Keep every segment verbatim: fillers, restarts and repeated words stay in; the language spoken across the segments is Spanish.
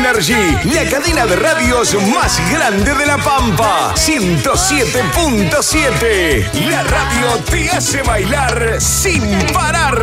Energy, la cadena de radios más grande de La Pampa. ciento siete punto siete. La radio te hace bailar sin parar.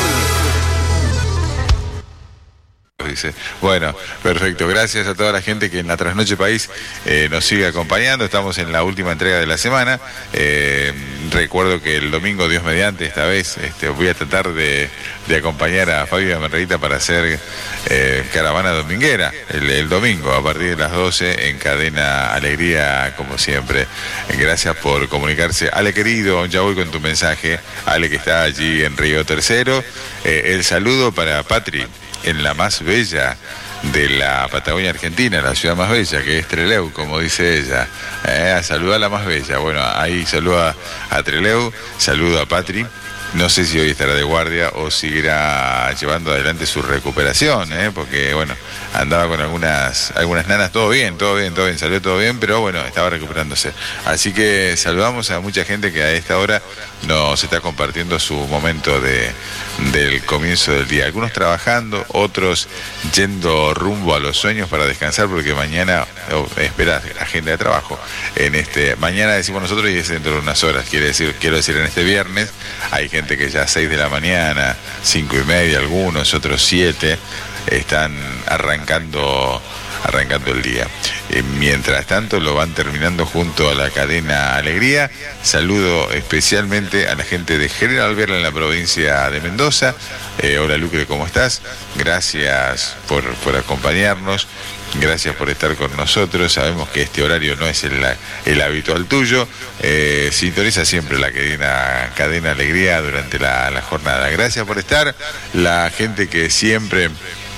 Dice. Bueno, perfecto. Gracias a toda la gente que en la Trasnoche País eh, nos sigue acompañando. Estamos en la última entrega de la semana. Eh, recuerdo que el domingo, Dios mediante, esta vez este, voy a tratar de, de acompañar a Fabio y a Margarita para hacer eh, caravana dominguera el, el domingo a partir de las doce en Cadena Alegría, como siempre. Gracias por comunicarse. Ale querido, ya voy con tu mensaje. Ale que está allí en Río Tercero. Eh, el saludo para Patri en la más bella de la Patagonia Argentina, la ciudad más bella, que es Trelew, como dice ella. Eh, saluda a la más bella. Bueno, ahí saluda a Trelew, saludo a Patri. No sé si hoy estará de guardia o seguirá llevando adelante su recuperación, ¿eh? Porque, bueno, andaba con algunas algunas nanas, todo bien, todo bien, todo bien, salió todo bien, pero bueno, estaba recuperándose. Así que saludamos a mucha gente que a esta hora nos está compartiendo su momento de, del comienzo del día. Algunos trabajando, otros yendo rumbo a los sueños para descansar, porque mañana oh, espera agenda de trabajo. En este mañana decimos nosotros y es dentro de unas horas, quiere decir, quiero decir en este viernes, hay gente gente que ya a seis de la mañana, cinco y media algunos, otros siete, están arrancando arrancando el día. Eh, mientras tanto lo van terminando junto a la cadena Alegría. Saludo especialmente a la gente de General Alvear en la provincia de Mendoza. Eh, hola Lucre, ¿cómo estás? Gracias por, por acompañarnos. Gracias por estar con nosotros. Sabemos que este horario no es el, el habitual tuyo. Eh, sintoniza siempre la cadena, cadena Alegría durante la, la jornada. Gracias por estar. La gente que siempre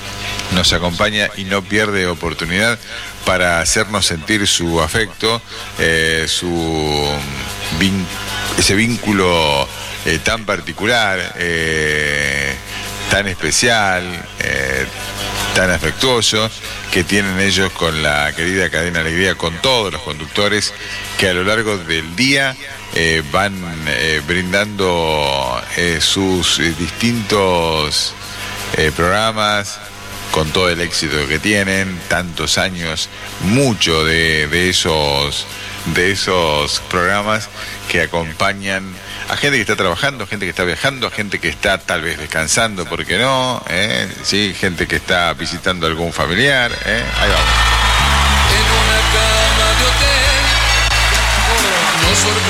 nos acompaña y no pierde oportunidad para hacernos sentir su afecto, eh, su vin, ese vínculo eh, tan particular, eh, tan especial, eh, tan afectuoso que tienen ellos con la querida cadena Alegría, con todos los conductores que a lo largo del día eh, van eh, brindando eh, sus eh, distintos eh, programas con todo el éxito que tienen, tantos años, mucho de, de esos de esos programas que acompañan a gente que está trabajando, gente que está viajando, a gente que está tal vez descansando, ¿por qué no? ¿Eh? Sí, gente que está visitando a algún familiar, ¿eh? Ahí vamos. En una cama de hotel, nos sorprende.